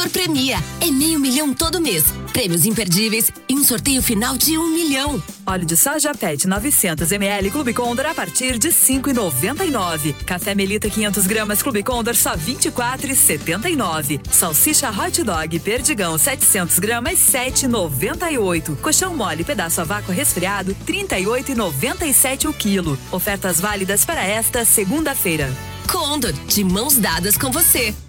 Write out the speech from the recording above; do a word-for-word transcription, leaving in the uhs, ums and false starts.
Condor premia. É meio milhão todo mês. Prêmios imperdíveis e um sorteio final de um milhão. Óleo de soja Pet novecentos mililitros Clube Condor a partir de cinco reais e noventa e nove centavos. Café Melita quinhentos gramas Clube Condor só vinte e quatro reais e setenta e nove centavos. Salsicha Hot Dog Perdigão setecentos gramas sete reais e noventa e oito centavos. Colchão mole pedaço a vácuo resfriado trinta e oito reais e noventa e sete centavos o quilo. Ofertas válidas para esta segunda-feira. Condor, de mãos dadas com você.